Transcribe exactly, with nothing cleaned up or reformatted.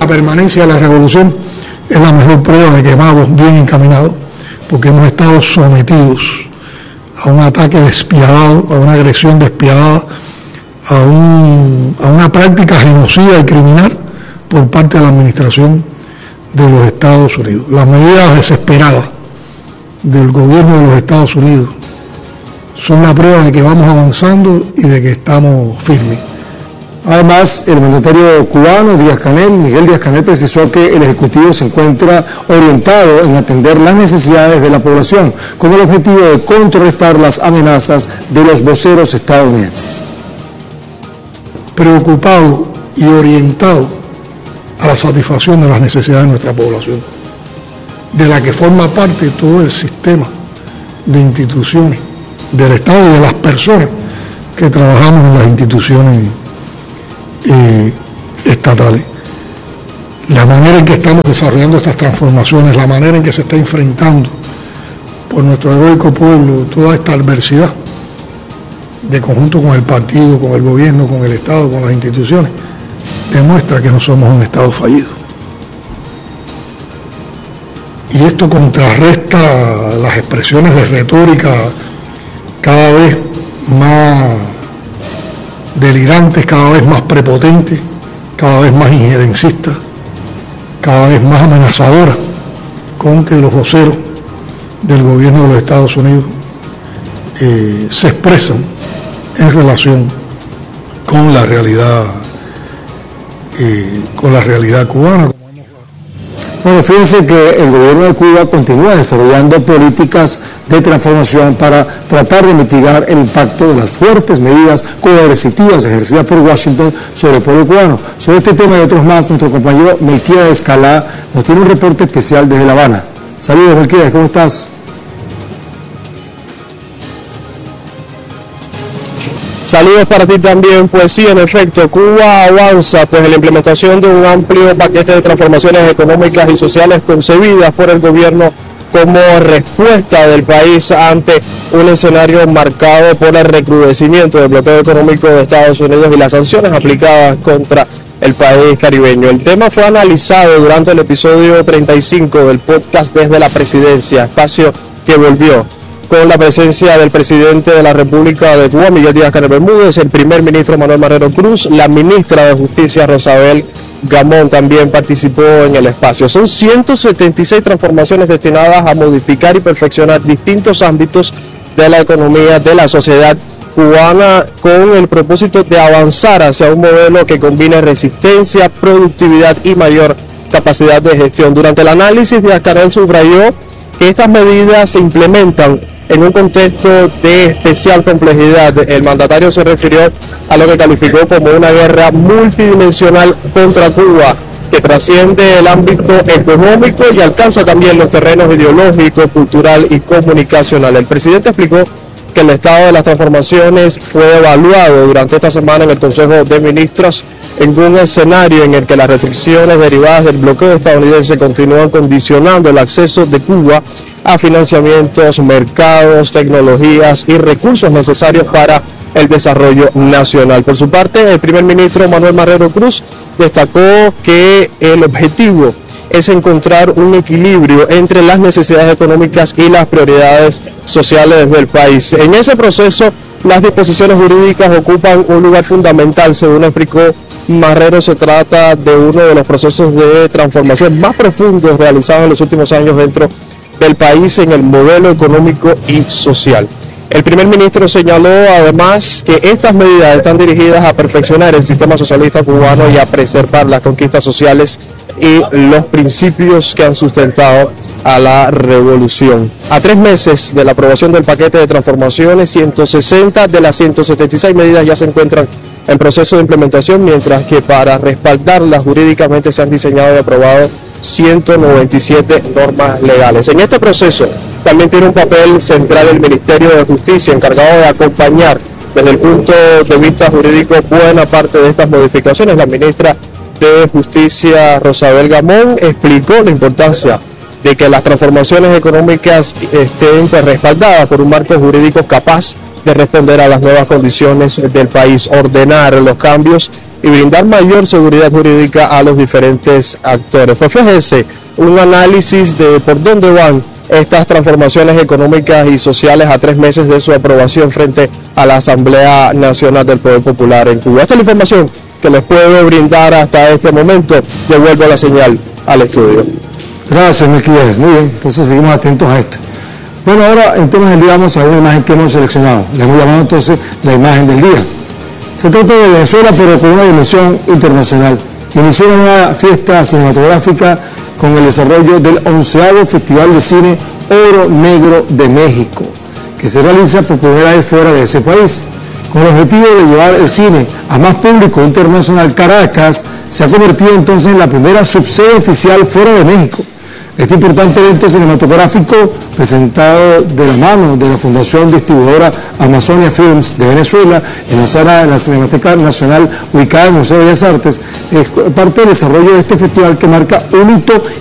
la permanencia de la revolución es la mejor prueba de que vamos bien encaminados, porque hemos estado sometidos a un ataque despiadado, a una agresión despiadada, a, un, a una práctica genocida y criminal por parte de la administración de los Estados Unidos. Las medidas desesperadas del gobierno de los Estados Unidos son la prueba de que vamos avanzando y de que estamos firmes. Además, el mandatario cubano, Díaz-Canel, Miguel Díaz-Canel, precisó que el Ejecutivo se encuentra orientado en atender las necesidades de la población, con el objetivo de contrarrestar las amenazas de los voceros estadounidenses. Preocupado y orientado a la satisfacción de las necesidades de nuestra población, de la que forma parte todo el sistema de instituciones del Estado y de las personas que trabajamos en las instituciones Eh, estatales. La manera en que estamos desarrollando estas transformaciones, la manera en que se está enfrentando por nuestro heroico pueblo toda esta adversidad, de conjunto con el partido, con el gobierno, con el Estado, con las instituciones, demuestra que no somos un Estado fallido. Y esto contrarresta las expresiones de retórica cada vez más delirantes, cada vez más prepotentes, cada vez más injerencistas, cada vez más amenazadoras con que los voceros del gobierno de los Estados Unidos eh, se expresan en relación con la realidad, eh, con la realidad cubana. Bueno, fíjense que el gobierno de Cuba continúa desarrollando políticas de transformación para tratar de mitigar el impacto de las fuertes medidas coercitivas ejercidas por Washington sobre el pueblo cubano. Sobre este tema y otros más, nuestro compañero Melquiades Escalá nos tiene un reporte especial desde La Habana. Saludos, Melquiades, ¿cómo estás? Saludos para ti también. Pues sí, en efecto, Cuba avanza pues en la implementación de un amplio paquete de transformaciones económicas y sociales concebidas por el gobierno como respuesta del país ante un escenario marcado por el recrudecimiento del bloqueo económico de Estados Unidos y las sanciones aplicadas contra el país caribeño. El tema fue analizado durante el episodio treinta y cinco del podcast Desde la Presidencia, espacio que volvió con la presencia del presidente de la República de Cuba, Miguel Díaz-Canel Bermúdez, el primer ministro Manuel Marrero Cruz, la ministra de Justicia, Rosabel Gamón, también participó en el espacio. Son ciento setenta y seis transformaciones destinadas a modificar y perfeccionar distintos ámbitos de la economía de la sociedad cubana con el propósito de avanzar hacia un modelo que combine resistencia, productividad y mayor capacidad de gestión. Durante el análisis, Díaz-Canel subrayó que estas medidas se implementan en un contexto de especial complejidad. El mandatario se refirió a lo que calificó como una guerra multidimensional contra Cuba, que trasciende el ámbito económico y alcanza también los terrenos ideológico, cultural y comunicacional. El presidente explicó que el estado de las transformaciones fue evaluado durante esta semana en el Consejo de Ministros en un escenario en el que las restricciones derivadas del bloqueo estadounidense continúan condicionando el acceso de Cuba a financiamientos, mercados, tecnologías y recursos necesarios para el desarrollo nacional. Por su parte, el primer ministro Manuel Marrero Cruz destacó que el objetivo es encontrar un equilibrio entre las necesidades económicas y las prioridades sociales del país. En ese proceso, las disposiciones jurídicas ocupan un lugar fundamental. Según explicó Marrero, se trata de uno de los procesos de transformación más profundos realizados en los últimos años dentro del país en el modelo económico y social. El primer ministro señaló además que estas medidas están dirigidas a perfeccionar el sistema socialista cubano y a preservar las conquistas sociales y los principios que han sustentado a la revolución. A tres meses de la aprobación del paquete de transformaciones, ciento sesenta de las ciento setenta y seis medidas ya se encuentran en proceso de implementación, mientras que para respaldarlas jurídicamente se han diseñado y aprobado ciento noventa y siete normas legales. En este proceso también tiene un papel central el Ministerio de Justicia, encargado de acompañar desde el punto de vista jurídico buena parte de estas modificaciones. La ministra de Justicia, Rosabel Gamón, explicó la importancia de que las transformaciones económicas estén pues, respaldadas por un marco jurídico capaz de responder a las nuevas condiciones del país, ordenar los cambios y brindar mayor seguridad jurídica a los diferentes actores. Pues fíjense, un análisis de por dónde van estas transformaciones económicas y sociales a tres meses de su aprobación frente a la Asamblea Nacional del Poder Popular en Cuba. Esta es la información que les puedo brindar hasta este momento. Devuelvo la señal al estudio. Gracias, Melquiades. Muy bien, entonces seguimos atentos a esto. Bueno, ahora en temas del día vamos a ver una imagen que hemos seleccionado. Le hemos llamado entonces la imagen del día. Se trata de Venezuela, pero con una dimensión internacional. Inició una nueva fiesta cinematográfica con el desarrollo del onceavo Festival de Cine Oro Negro de México, que se realiza por primera vez fuera de ese país. Con el objetivo de llevar el cine a más público internacional, Caracas se ha convertido entonces en la primera subsede oficial fuera de México. Este importante evento cinematográfico, presentado de la mano de la Fundación Distribuidora Amazonia Films de Venezuela, en la sala de la Cinemateca Nacional ubicada en el Museo de Bellas Artes, es parte del desarrollo de este festival que marca un hito